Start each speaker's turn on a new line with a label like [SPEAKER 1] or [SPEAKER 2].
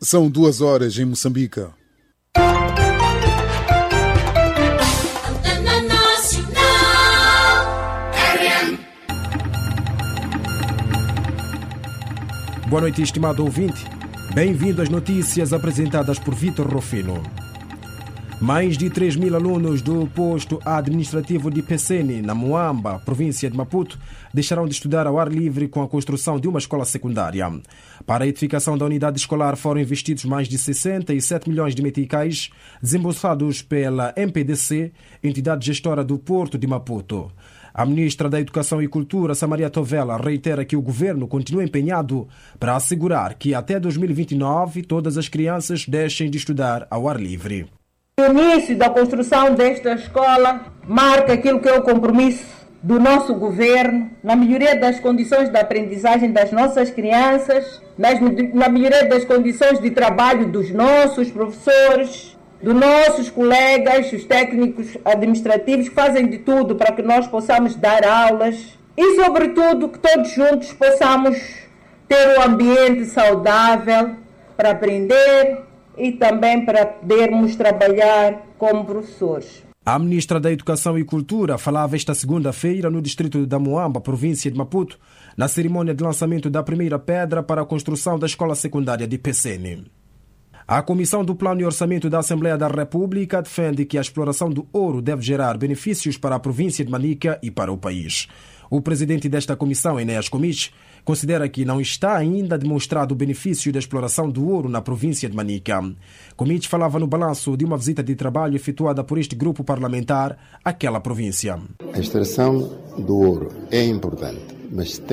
[SPEAKER 1] São 2 horas em Moçambique.
[SPEAKER 2] Boa noite, estimado ouvinte. Bem-vindo às notícias apresentadas por Vítor Rufino. Mais de 3.000 alunos do posto administrativo de Pecene, na Moamba, província de Maputo, deixarão de estudar ao ar livre com a construção de uma escola secundária. Para a edificação da unidade escolar foram investidos mais de 67 milhões de meticais, desembolsados pela MPDC, entidade gestora do Porto de Maputo. A ministra da Educação e Cultura, Samaria Tovela, reitera que o governo continua empenhado para assegurar que até 2029 todas as crianças deixem de estudar ao ar livre.
[SPEAKER 3] O início da construção desta escola marca aquilo que é o compromisso do nosso governo na melhoria das condições de aprendizagem das nossas crianças, na melhoria das condições de trabalho dos nossos professores, dos nossos colegas, os técnicos administrativos que fazem de tudo para que nós possamos dar aulas e, sobretudo, que todos juntos possamos ter um ambiente saudável para aprender e também para podermos trabalhar como professores.
[SPEAKER 2] A ministra da Educação e Cultura falava esta segunda-feira no distrito da Moamba, província de Maputo, na cerimônia de lançamento da primeira pedra para a construção da escola secundária de Pecene. A Comissão do Plano e Orçamento da Assembleia da República defende que a exploração do ouro deve gerar benefícios para a província de Manica e para o país. O presidente desta comissão, Enéas Comich, considera que não está ainda demonstrado o benefício da exploração do ouro na província de Manica. Comich falava no balanço de uma visita de trabalho efetuada por este grupo parlamentar àquela província.
[SPEAKER 4] A extração do ouro é importante, mas